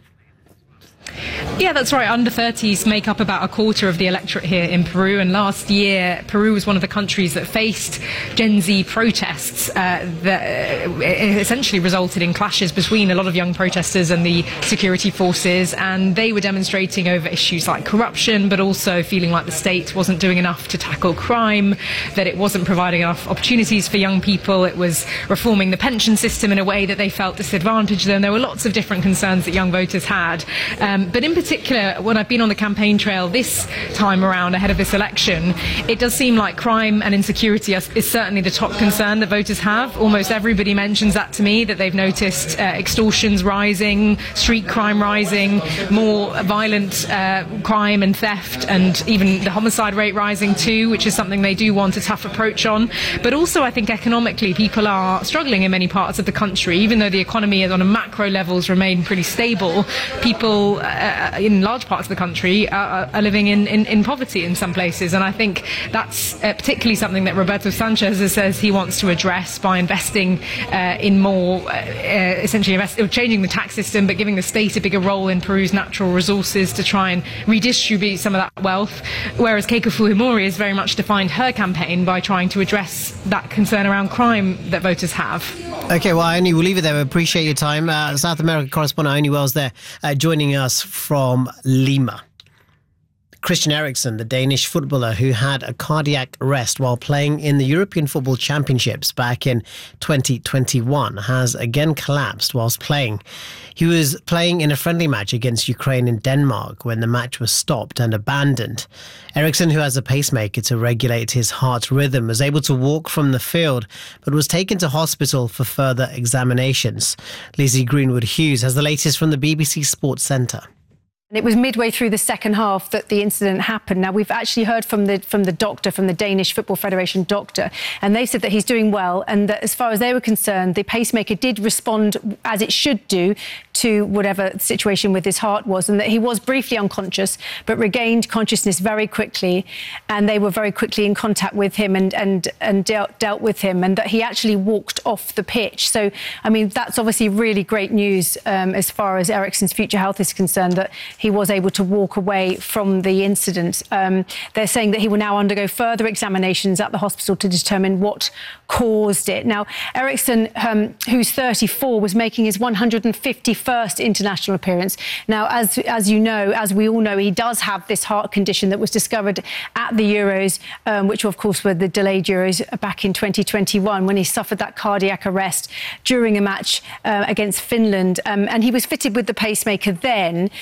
[SPEAKER 5] Yeah, that's right. Under thirties make up about a quarter of the electorate here in Peru, and last year Peru was one of the countries that faced Gen Z protests uh, that uh, essentially resulted in clashes between a lot of young protesters and the security forces, and they were demonstrating over issues like corruption, but also feeling like the state wasn't doing enough to tackle crime, that it wasn't providing enough opportunities for young people, it was reforming the pension system in a way that they felt disadvantaged them. There were lots of different concerns that young voters had, um, but in particular, when I've been on the campaign trail this time around ahead of this election, it does seem like crime and insecurity is, is certainly the top concern that voters have. Almost everybody mentions that to me, that they've noticed uh, extortions rising, street crime rising, more violent uh, crime and theft, and even the homicide rate rising too, which is something they do want a tough approach on. But also I think economically people are struggling in many parts of the country. Even though the economy is on a macro levels remain pretty stable, people uh, in large parts of the country are, are living in, in, in poverty in some places, and I think that's uh, particularly something that Roberto Sanchez says he wants to address by investing uh, in more, uh, essentially invest, changing the tax system, but giving the state a bigger role in Peru's natural resources to try and redistribute some of that wealth, whereas Keiko Fujimori has very much defined her campaign by trying to address that concern around crime that voters have.
[SPEAKER 14] Okay, well, Ione, we'll leave it there. We appreciate your time. Uh, South America correspondent Ione Wells there, uh, joining us from Lima. Christian Eriksen, the Danish footballer who had a cardiac arrest while playing in the European Football Championships back in twenty twenty-one, has again collapsed whilst playing. He was playing in a friendly match against Ukraine in Denmark when the match was stopped and abandoned. Eriksen, who has a pacemaker to regulate his heart rhythm, was able to walk from the field but was taken to hospital for further examinations. Lizzie Greenwood-Hughes has the latest from the B B C Sports Centre.
[SPEAKER 6] It was midway through the second half that the incident happened. Now, we've actually heard from the from the doctor, from the Danish Football Federation doctor, and they said that he's doing well, and that as far as they were concerned, the pacemaker did respond as it should do to whatever situation with his heart was, and that he was briefly unconscious but regained consciousness very quickly, and they were very quickly in contact with him and and and dealt, dealt with him, and that he actually walked off the pitch. So, I mean, that's obviously really great news um, as far as Eriksen's future health is concerned, that he was able to walk away from the incident. Um, they're saying that he will now undergo further examinations at the hospital to determine what caused it. Now, Eriksen, um, who's thirty-four, was making his one hundred fifty-first international appearance. Now, as as you know, as we all know, he does have this heart condition that was discovered at the Euros, um, which of course were the delayed Euros back in twenty twenty-one, when he suffered that cardiac arrest during a match uh, against Finland. Um, and he was fitted with the pacemaker then. Um,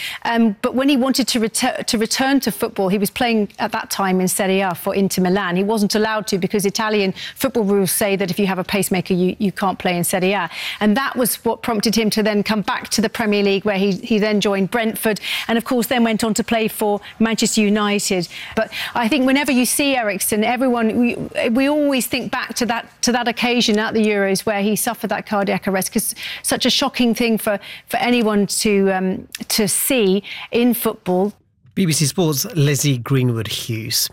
[SPEAKER 6] And but when he wanted to return to return to football, he was playing at that time in Serie A for Inter Milan. He wasn't allowed to because Italian football rules say that if you have a pacemaker, you, you can't play in Serie A. And that was what prompted him to then come back to the Premier League, where he he then joined Brentford, and of course then went on to play for Manchester United. But I think whenever you see Eriksen, everyone we, we always think back to that to that occasion at the Euros where he suffered that cardiac arrest, because such a shocking thing for for anyone to um, to see in football.
[SPEAKER 14] B B C Sports' Lizzie Greenwood-Hughes.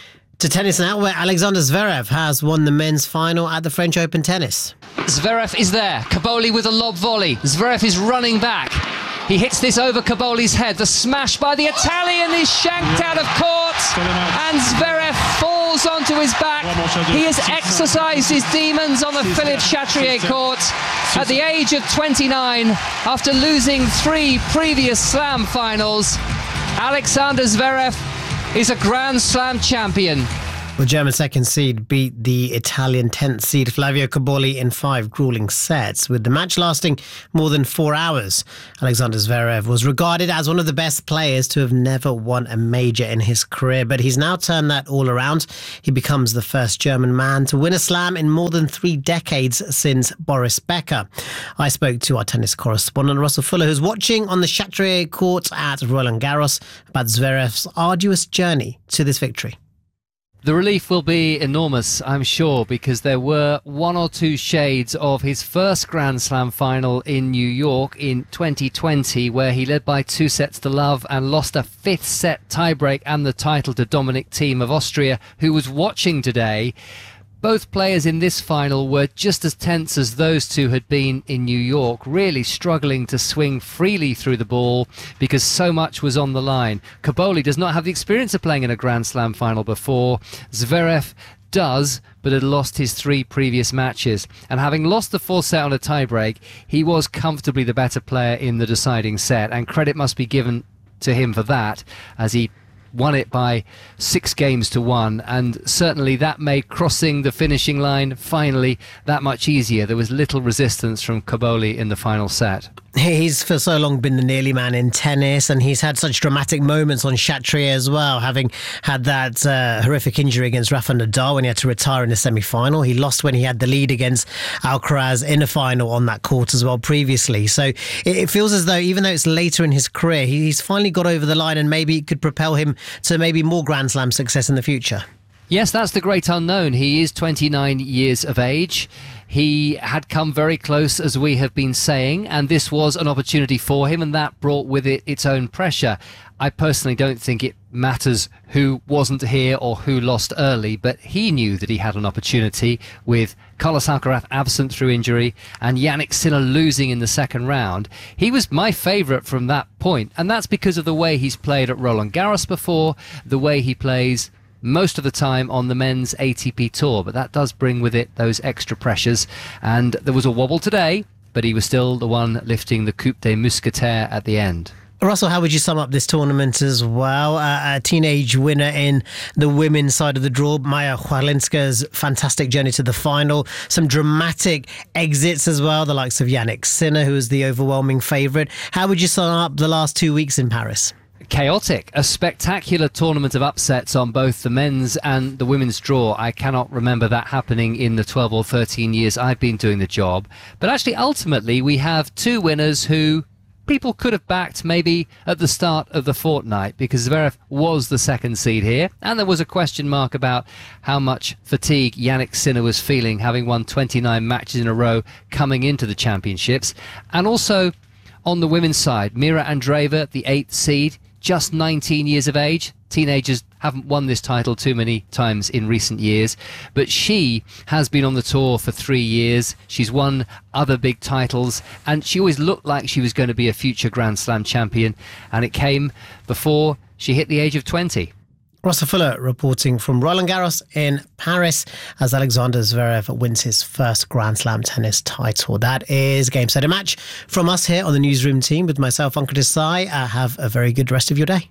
[SPEAKER 14] To tennis now, where Alexander Zverev has won the men's final at the French Open tennis.
[SPEAKER 16] Zverev is there. Kaboli with a lob volley. Zverev is running back. He hits this over Kaboli's head. The smash by the Italian is shanked out of court, and Zverev falls onto his back. He has exercised his demons on the Philippe Chatrier court at the age of twenty-nine, after losing three previous Slam finals. Alexander Zverev is a Grand Slam champion.
[SPEAKER 14] The German second seed beat the Italian tenth seed Flavio Caboli in five grueling sets, with the match lasting more than four hours. Alexander Zverev was regarded as one of the best players to have never won a major in his career, but he's now turned that all around. He becomes the first German man to win a slam in more than three decades since Boris Becker. I spoke to our tennis correspondent Russell Fuller, who's watching on the Chatrier court at Roland Garros, about Zverev's arduous journey to this victory.
[SPEAKER 7] The relief will be enormous, I'm sure, because there were one or two shades of his first Grand Slam final in New York in twenty twenty, where he led by two sets to love and lost a fifth set tiebreak and the title to Dominic Thiem of Austria, who was watching today. Both players in this final were just as tense as those two had been in New York, really struggling to swing freely through the ball because so much was on the line. Caboli does not have the experience of playing in a Grand Slam final before. Zverev does, but had lost his three previous matches. And having lost the fourth set on a tiebreak, he was comfortably the better player in the deciding set, and credit must be given to him for that, as he won it by six games to one, and certainly that made crossing the finishing line finally that much easier. There was little resistance from Caboli in the final set.
[SPEAKER 14] He's for so long been the nearly man in tennis, and he's had such dramatic moments on Chatrier as well, having had that uh, horrific injury against Rafa Nadal when he had to retire in the semi-final. He lost when he had the lead against Alcaraz in the final on that court as well previously. So it, it feels as though, even though it's later in his career, he's finally got over the line, and maybe it could propel him to maybe more Grand Slam success in the future.
[SPEAKER 7] Yes, that's the great unknown. He is twenty-nine years of age. He had come very close, as we have been saying, and this was an opportunity for him, and that brought with it its own pressure. I personally don't think it matters who wasn't here or who lost early, but he knew that he had an opportunity with Carlos Alcaraz absent through injury and Jannik Sinner losing in the second round. He was my favourite from that point, and that's because of the way he's played at Roland Garros before, the way he plays most of the time on the men's A T P tour, but that does bring with it those extra pressures. And there was a wobble today, but he was still the one lifting the Coupe des Mousquetaires at the end.
[SPEAKER 14] Russell, how would you sum up this tournament as well? Uh, a teenage winner in the women's side of the draw, Maya Chwalinska's fantastic journey to the final. Some dramatic exits as well, the likes of Jannik Sinner, who was the overwhelming favourite. How would you sum up the last two weeks in Paris?
[SPEAKER 7] Chaotic, a spectacular tournament of upsets on both the men's and the women's draw. I cannot remember that happening in the twelve or thirteen years I've been doing the job. But actually, ultimately, we have two winners who people could have backed maybe at the start of the fortnight, because Zverev was the second seed here, and there was a question mark about how much fatigue Jannik Sinner was feeling, having won twenty-nine matches in a row coming into the championships. And also on the women's side, Mira Andreeva, the eighth seed, just nineteen years of age. Teenagers haven't won this title too many times in recent years, but she has been on the tour for three years. She's won other big titles, and she always looked like she was going to be a future Grand Slam champion, and it came before she hit the age of twenty.
[SPEAKER 14] Russell Fuller reporting from Roland Garros in Paris as Alexander Zverev wins his first Grand Slam tennis title. That is Game Set a Match from us here on the Newsroom team with myself, Ankur Desai. Uh, have a very good rest of your day.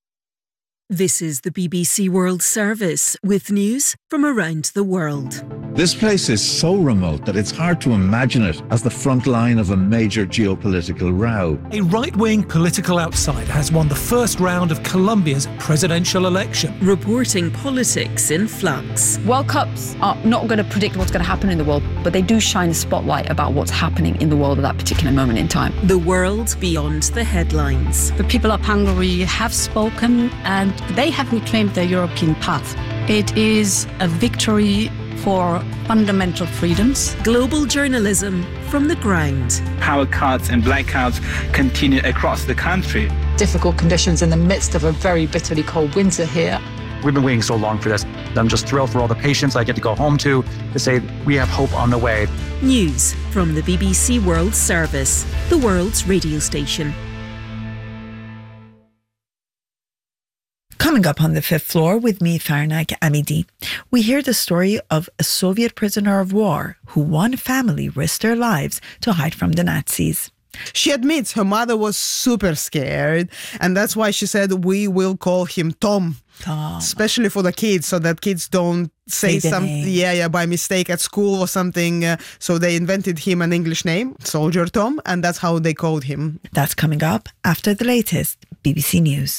[SPEAKER 10] This is the B B C World Service with news from around the world.
[SPEAKER 1] This place is so remote that it's hard to imagine it as the front line of a major geopolitical row.
[SPEAKER 8] A right-wing political outsider has won the first round of Colombia's presidential election.
[SPEAKER 10] Reporting politics in flux.
[SPEAKER 9] World Cups are not going to predict what's going to happen in the world, but they do shine a spotlight about what's happening in the world at that particular moment in time.
[SPEAKER 10] The world beyond the headlines.
[SPEAKER 24] The people of Hungary have spoken and they have reclaimed their European path. It is a victory for fundamental freedoms.
[SPEAKER 10] Global journalism from the ground.
[SPEAKER 25] Power cuts and blackouts continue across the country.
[SPEAKER 26] Difficult conditions in the midst of a very bitterly cold winter here.
[SPEAKER 27] We've been waiting so long for this. I'm just thrilled for all the patients I get to go home to, to say we have hope on the way.
[SPEAKER 10] News from the B B C World Service, the world's radio station.
[SPEAKER 13] Coming up on the fifth floor with me, Farnak Amidi, we hear the story of a Soviet prisoner of war who one family risked their lives to hide from the Nazis.
[SPEAKER 28] She admits her mother was super scared, and that's why she said, we will call him Tom.
[SPEAKER 13] Tom.
[SPEAKER 28] Especially for the kids, so that kids don't say
[SPEAKER 13] Say
[SPEAKER 28] something, yeah, yeah, by mistake at school or something. Uh, so they invented him an English name, Soldier Tom, and that's how they called him.
[SPEAKER 13] That's coming up after the latest B B C News.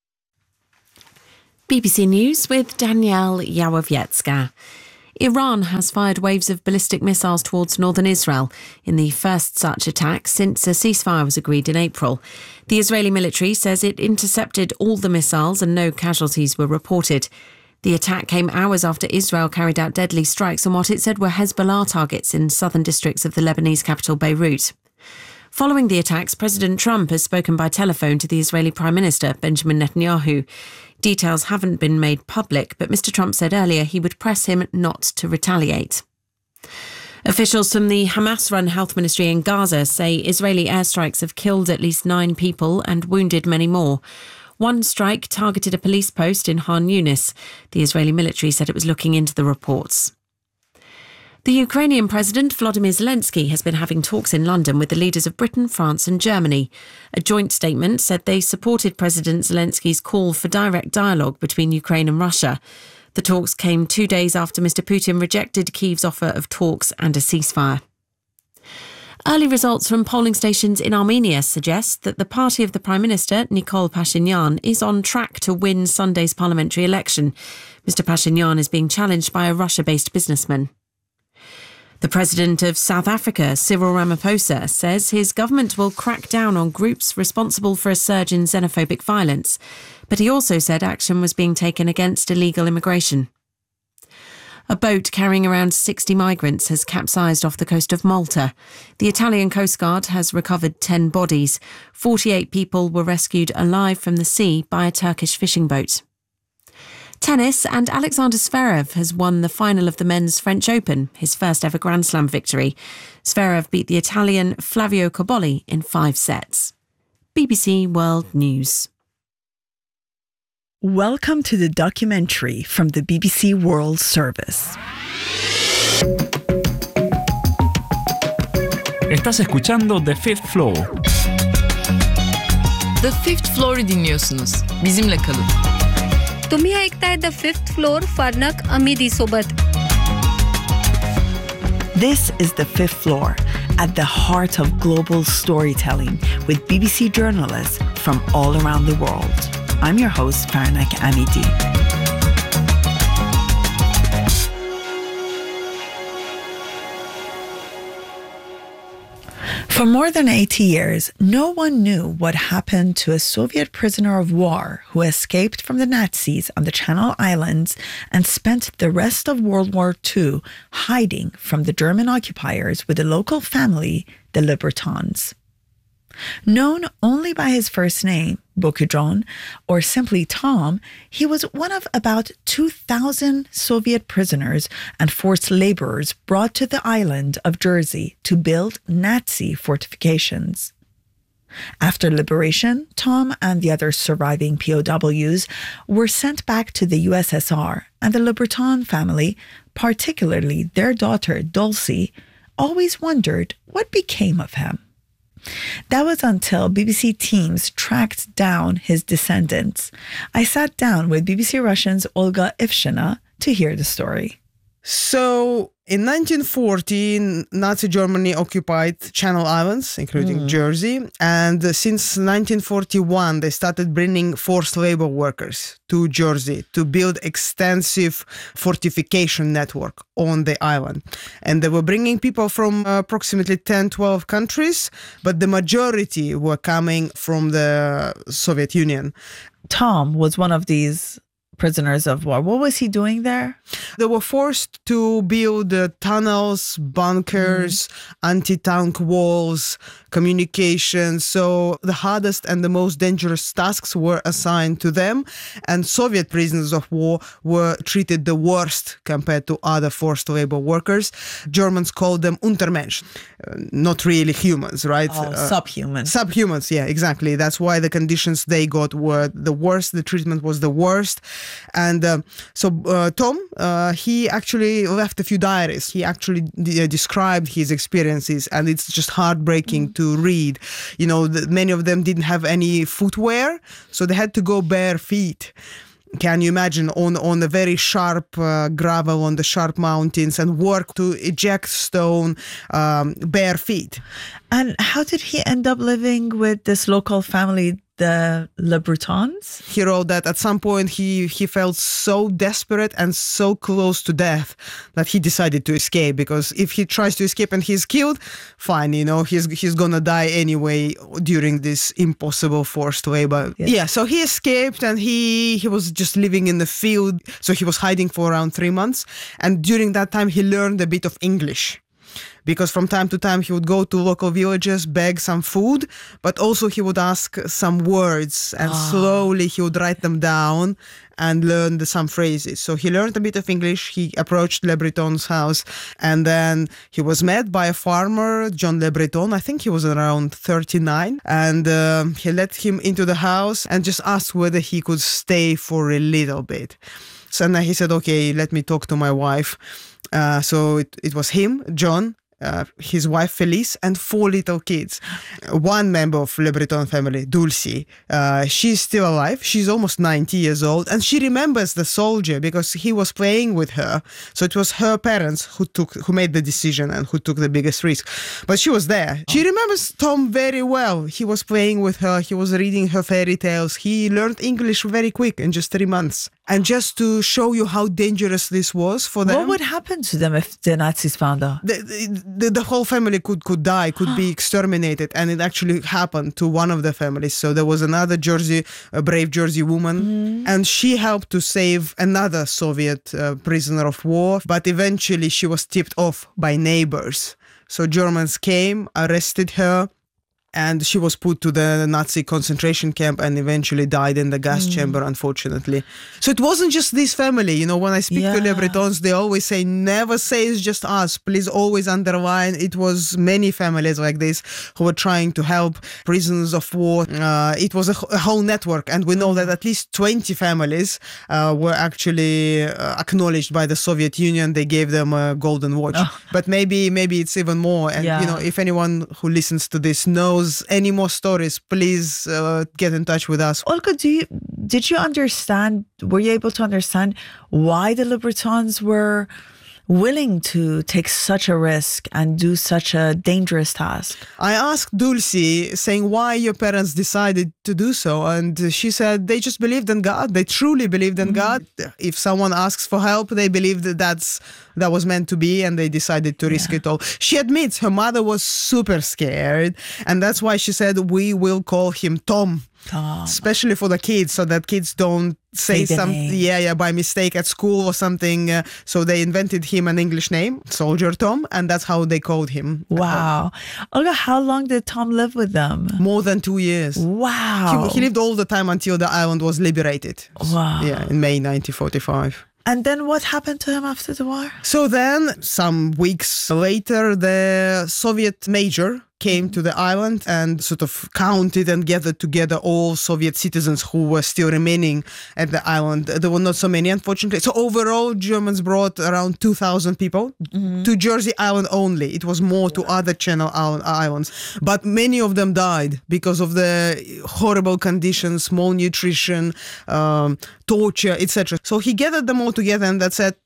[SPEAKER 17] B B C News with Danielle Yawowiecka. Iran has fired waves of ballistic missiles towards northern Israel in the first such attack since a ceasefire was agreed in April. The Israeli military says it intercepted all the missiles and no casualties were reported. The attack came hours after Israel carried out deadly strikes on what it said were Hezbollah targets in southern districts of the Lebanese capital Beirut. Following the attacks, President Trump has spoken by telephone to the Israeli Prime Minister, Benjamin Netanyahu. Details haven't been made public, but Mister Trump said earlier he would press him not to retaliate. Officials from the Hamas-run health ministry in Gaza say Israeli airstrikes have killed at least nine people and wounded many more. One strike targeted a police post in Han Yunis. The Israeli military said it was looking into the reports. The Ukrainian President Volodymyr Zelensky has been having talks in London with the leaders of Britain, France and Germany. A joint statement said they supported President Zelensky's call for direct dialogue between Ukraine and Russia. The talks came two days after Mister Putin rejected Kyiv's offer of talks and a ceasefire. Early results from polling stations in Armenia suggest that the party of the Prime Minister, Nikol Pashinyan, is on track to win Sunday's parliamentary election. Mister Pashinyan is being challenged by a Russia-based businessman. The president of South Africa, Cyril Ramaphosa, says his government will crack down on groups responsible for a surge in xenophobic violence, but he also said action was being taken against illegal immigration. A boat carrying around sixty migrants has capsized off the coast of Malta. The Italian Coast Guard has recovered ten bodies. forty-eight people were rescued alive from the sea by a Turkish fishing boat. Tennis, and Alexander Zverev has won the final of the men's French Open, his first ever Grand Slam victory. Zverev beat the Italian Flavio Cobolli in five sets. B B C World News.
[SPEAKER 13] Welcome to the documentary from the B B C World Service.
[SPEAKER 29] Estás escuchando The Fifth Floor.
[SPEAKER 30] The Fifth Floor'u dinliyorsunuz. Bizimle kalın.
[SPEAKER 31] तुम्ही ऐकताय the fifth floor फार्नक अमिदी सोबत.
[SPEAKER 13] This is The Fifth Floor, at the heart of global storytelling with B B C journalists from all around the world. I'm your host, Farnak Amidi. For more than eighty years, no one knew what happened to a Soviet prisoner of war who escaped from the Nazis on the Channel Islands and spent the rest of World War Two hiding from the German occupiers with a local family, the Libertons. Known only by his first name, Bokudron, or simply Tom, he was one of about two thousand Soviet prisoners and forced laborers brought to the island of Jersey to build Nazi fortifications. After liberation, Tom and the other surviving P O Ws were sent back to the U S S R, and the Liberton family, particularly their daughter Dulcie, always wondered what became of him. That was until B B C teams tracked down his descendants. I sat down with B B C Russian's Olga Ivshina to hear the story.
[SPEAKER 28] So in nineteen forty, Nazi Germany occupied Channel Islands, including
[SPEAKER 2] Mm.
[SPEAKER 28] Jersey. And uh, since nineteen forty-one, they started bringing forced labor workers to Jersey to build extensive fortification network on the island. And they were bringing people from uh, approximately ten, twelve countries, but the majority were coming from the Soviet Union.
[SPEAKER 2] Tom was one of these prisoners of war. What was he doing there?
[SPEAKER 28] They were forced to build uh, tunnels, bunkers, mm. anti-tank walls, communications. So the hardest and the most dangerous tasks were assigned to them. And Soviet prisoners of war were treated the worst compared to other forced labor workers. Germans called them Untermensch, uh, not really humans, right?
[SPEAKER 2] Oh,
[SPEAKER 28] uh,
[SPEAKER 2] subhuman.
[SPEAKER 28] Subhumans, yeah, exactly. That's why the conditions they got were the worst. The treatment was the worst. And uh, so uh, Tom, uh, he actually left a few diaries. He actually d- uh, described his experiences, and it's just heartbreaking mm. to read. You know, the, many of them didn't have any footwear, so they had to go bare feet. Can you imagine on, on the very sharp uh, gravel, on the sharp mountains, and work to eject stone um, bare feet?
[SPEAKER 2] And how did he end up living with this local family, the Le Bretons?
[SPEAKER 28] He wrote that at some point he, he felt so desperate and so close to death that he decided to escape, because if he tries to escape and he's killed, fine, you know, he's he's gonna die anyway during this impossible forced labor. Yes. Yeah, so he escaped and he, he was just living in the field. So he was hiding for around three months. And during that time, he learned a bit of English, because from time to time he would go to local villages, beg some food, but also he would ask some words, and oh. slowly he would write them down and learn the, some phrases. So he learned a bit of English. He approached Le Breton's house, and then he was met by a farmer, John Le Breton. I think he was around thirty-nine, and uh, he let him into the house and just asked whether he could stay for a little bit. So then he said, okay, let me talk to my wife. Uh, so it, it was him, John, Uh, his wife Felice, and four little kids. One member of Le Breton family, Dulcie, uh, she's still alive. She's almost ninety years old, and she remembers the soldier because he was playing with her. So it was her parents who took, who made the decision and who took the biggest risk. But she was there. She remembers Tom very well. He was playing with her. He was reading her fairy tales. He learned English very quick in just three months. And just to show you how dangerous this was for them.
[SPEAKER 2] What would happen to them if the Nazis found out?
[SPEAKER 28] The, the, the whole family could, could die, could be exterminated. And it actually happened to one of the families. So there was another Jersey, a brave Jersey woman, mm. and she helped to save another Soviet uh, prisoner of war. But eventually she was tipped off by neighbors. So Germans came, arrested her, and she was put to the Nazi concentration camp and eventually died in the gas mm. chamber, unfortunately. So it wasn't just this family. You know, when I speak yeah. to Le Bretons, they always say, never say it's just us. Please always underline it was many families like this who were trying to help prisoners of war. Uh, it was a, a whole network. And we know that at least twenty families uh, were actually uh, acknowledged by the Soviet Union. They gave them a golden watch. Oh. But maybe maybe it's even more. And, yeah. you know, if anyone who listens to this knows any more stories, please uh, get in touch with us.
[SPEAKER 2] Olga, do you, did you understand, were you able to understand why the Le Bretons were willing to take such a risk and do such a dangerous task?
[SPEAKER 28] I asked Dulcie, saying why your parents decided to do so, and she said they just believed in God. They truly believed in mm-hmm. God. If someone asks for help, they believed that that's that was meant to be, and they decided to yeah. risk it all. She admits her mother was super scared, and that's why she said, we will call him Tom. Tom. Especially for the kids, so that kids don't say, say something, yeah, yeah, by mistake at school or something. Uh, so they invented him an English name, Soldier Tom, and that's how they called him.
[SPEAKER 2] Wow. Olga, how long did Tom live with them?
[SPEAKER 28] More than two years.
[SPEAKER 2] Wow.
[SPEAKER 28] He, he lived all the time until the island was liberated.
[SPEAKER 2] Wow.
[SPEAKER 28] Yeah, in May nineteen forty-five.
[SPEAKER 2] And then what happened to him after the war?
[SPEAKER 28] So then, some weeks later, the Soviet major came to the island and sort of counted and gathered together all Soviet citizens who were still remaining at the island. There were not so many, unfortunately. So overall, Germans brought around two thousand people mm-hmm. to Jersey Island only. It was more to other Channel Islands. But many of them died because of the horrible conditions, malnutrition, um, torture, et cetera. So he gathered them all together and that said,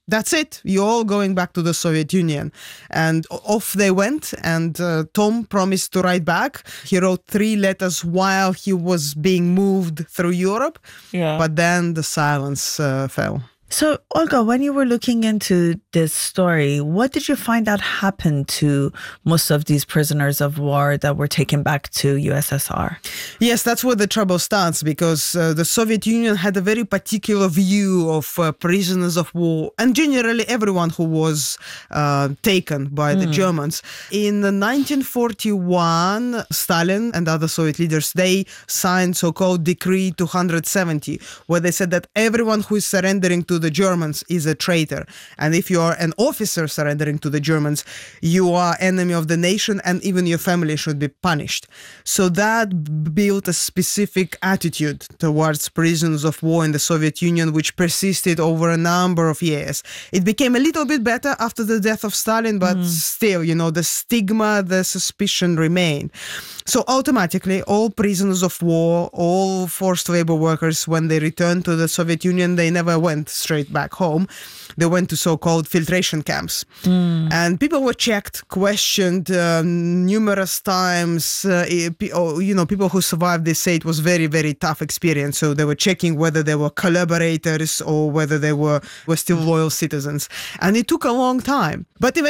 [SPEAKER 28] that's it. You're all going back to the Soviet Union. And off they went. And uh, Tom promised to write back. He wrote three letters while he was being moved through Europe.
[SPEAKER 2] Yeah.
[SPEAKER 28] But then the silence uh, fell.
[SPEAKER 2] So, Olga, when you were looking into this story, what did you find out happened to most of these prisoners of war that were taken back to U S S R?
[SPEAKER 28] Yes, that's where the trouble starts, because uh, the Soviet Union had a very particular view of uh, prisoners of war and generally everyone who was uh, taken by the
[SPEAKER 2] Mm.
[SPEAKER 28] Germans. In nineteen forty-one, Stalin and other Soviet leaders, they signed so-called Decree two hundred seventy, where they said that everyone who is surrendering to the Germans is a traitor. And if you are an officer surrendering to the Germans, you are enemy of the nation and even your family should be punished. So that b- built a specific attitude towards prisoners of war in the Soviet Union, which persisted over a number of years. It became a little bit better after the death of Stalin, but mm. still, you know, the stigma, the suspicion remained. So automatically, all prisoners of war, all forced labor workers, when they returned to the Soviet Union, they never went straight back home. They went to so-called filtration camps. Mm. And people were checked, questioned um, numerous times. Uh, you know, people who survived, they say it was very, very tough experience. So they were checking whether they were collaborators or whether they were, were still loyal citizens. And it took a long time. But eventually,